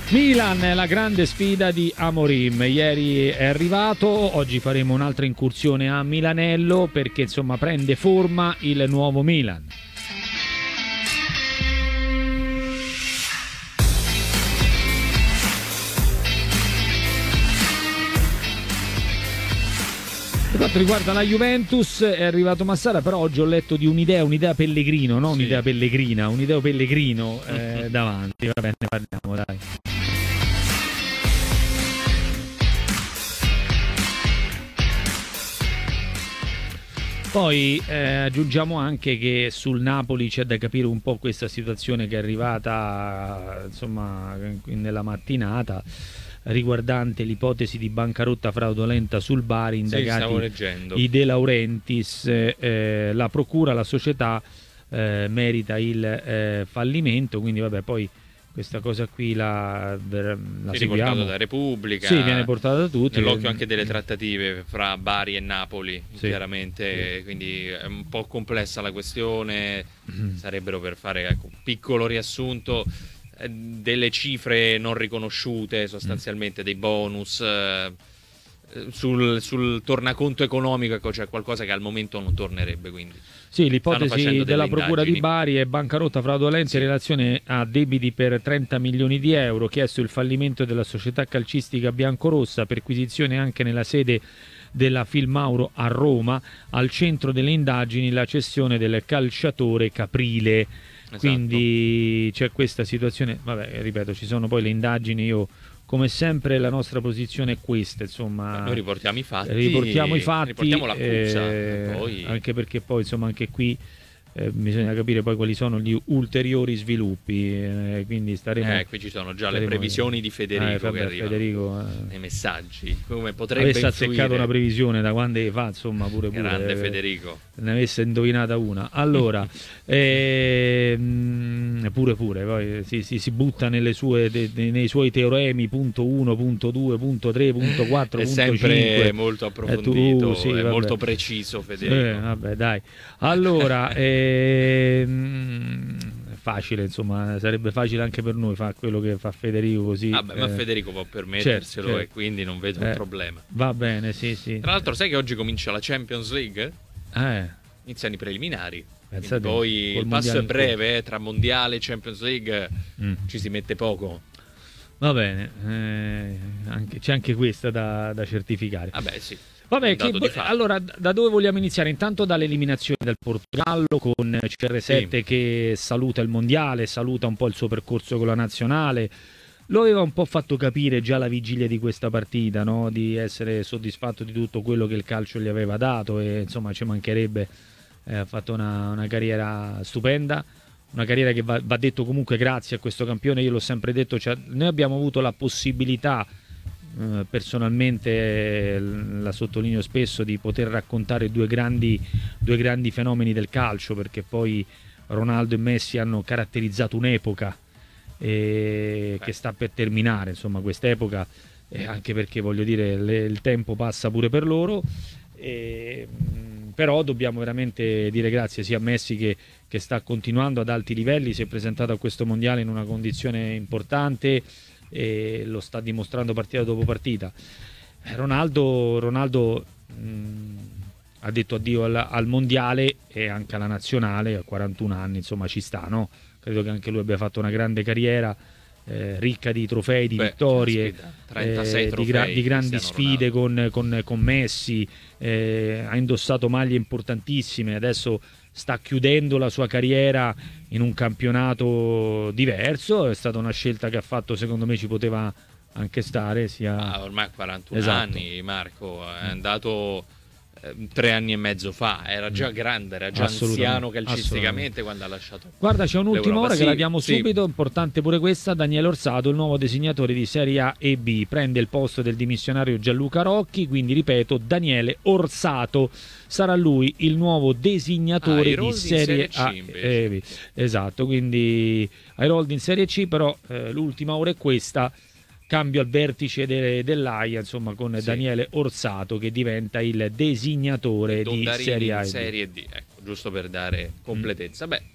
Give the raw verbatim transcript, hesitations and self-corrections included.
Milan è la grande sfida di Amorim, ieri è arrivato, oggi faremo un'altra incursione a Milanello perché insomma prende forma il nuovo Milan. Per quanto riguarda la Juventus è arrivato Massara, però oggi ho letto di un'idea, un'idea Pellegrino, non un'idea sì. Pellegrina, un'idea Pellegrino eh, davanti, va bene, ne parliamo, dai. Poi eh, aggiungiamo anche che sul Napoli c'è da capire un po' questa situazione che è arrivata insomma nella mattinata riguardante l'ipotesi di bancarotta fraudolenta sul Bari, indagati sì, i De Laurentiis, eh, la procura, la società eh, merita il eh, fallimento, quindi vabbè, poi questa cosa qui la, la sì, seguiamo. Riportata da Repubblica, sì, viene portata da tutti. Nell'occhio anche delle trattative fra Bari e Napoli, sì, chiaramente, sì. Quindi è un po' complessa la questione, mm. sarebbero per fare ecco, un piccolo riassunto eh, delle cifre non riconosciute, sostanzialmente mm. dei bonus eh, sul, sul tornaconto economico, ecco, c'è qualcosa che al momento non tornerebbe, quindi. Sì, l'ipotesi della procura di Bari è bancarotta fraudolenta sì. in relazione a debiti per trenta milioni di euro, chiesto il fallimento della società calcistica biancorossa, perquisizione anche nella sede della Filmauro a Roma, al centro delle indagini la cessione del calciatore Caprile. Esatto. Quindi c'è questa situazione, vabbè, ripeto, ci sono poi le indagini, io come sempre la nostra posizione è questa, insomma. Beh, noi riportiamo i fatti, riportiamo i fatti, riportiamo l'accusa, eh, poi... anche perché poi insomma anche qui eh, bisogna capire poi quali sono gli ulteriori sviluppi, eh, quindi staremo. Eh, qui ci sono già staremo, le previsioni di Federico eh, vabbè, che arrivano Federico, eh, nei messaggi, come potrebbe avesse influire. azzeccato una previsione da quando fa, insomma, pure pure grande eh, Federico, ne avesse indovinata una. Allora eh, pure pure poi si, si, si butta nelle sue, de, de, nei suoi teoremi punto uno, punto due, punto tre, punto quattro, è punto sempre cinque. molto approfondito, eh, tu, sì, è vabbè. molto preciso Federico. Eh, vabbè, dai. Allora ehm, facile, insomma, sarebbe facile anche per noi fare quello che fa Federico così. Vabbè, eh. ma Federico può permetterselo, certo, certo. E quindi non vedo eh, un problema. Va bene, sì, sì. Tra l'altro sai che oggi comincia la Champions League? Eh. Iniziano i preliminari. Poi il passo è breve, eh, tra mondiale e Champions League mm. ci si mette poco. Va bene, eh, anche, c'è anche questa da, da certificare. Vabbè, sì. Vabbè, che, allora da dove vogliamo iniziare? Intanto dall'eliminazione del Portogallo con C R sette sì. che saluta il mondiale, saluta un po' il suo percorso con la nazionale. Lo aveva un po' fatto capire già la vigilia di questa partita, no? Di essere soddisfatto di tutto quello che il calcio gli aveva dato e insomma ci mancherebbe. Eh, ha fatto una, una carriera stupenda, una carriera che va, va detto comunque grazie a questo campione. Io l'ho sempre detto, cioè, noi abbiamo avuto la possibilità eh, personalmente, eh, la sottolineo spesso, di poter raccontare due grandi, due grandi fenomeni del calcio, perché poi Ronaldo e Messi hanno caratterizzato un'epoca eh, che sta per terminare, insomma quest'epoca, eh, anche perché voglio dire le, il tempo passa pure per loro. E, però dobbiamo veramente dire grazie sia a Messi che, che sta continuando ad alti livelli, si è presentato a questo mondiale in una condizione importante e lo sta dimostrando partita dopo partita. Ronaldo, Ronaldo mh, ha detto addio al, al mondiale e anche alla nazionale a quarantuno anni, insomma ci sta, no? Credo che anche lui abbia fatto una grande carriera Eh, ricca di trofei, di Beh, vittorie, trentasei eh, trofei, di, gra- di grandi sfide con, con, con Messi, eh, ha indossato maglie importantissime, adesso sta chiudendo la sua carriera in un campionato diverso, è stata una scelta che ha fatto, secondo me ci poteva anche stare. Sia... Ah, ormai ha quarantuno esatto. anni Marco, è andato tre anni e mezzo fa, era già grande, era già anziano calcisticamente quando ha lasciato. Guarda, c'è un'ultima ora sì, che la diamo sì. subito, importante pure questa. Daniele Orsato, il nuovo designatore di Serie A e B, prende il posto del dimissionario Gianluca Rocchi, quindi ripeto, Daniele Orsato sarà lui il nuovo designatore ah, di Serie, serie A e B. Esatto, quindi Harold in Serie C, però eh, l'ultima ora è questa. Cambio al vertice de- dell'Aia, insomma, con sì. Daniele Orsato che diventa il designatore Dondarini di Serie A e in Serie D, ecco, giusto per dare completezza. Mm. Beh,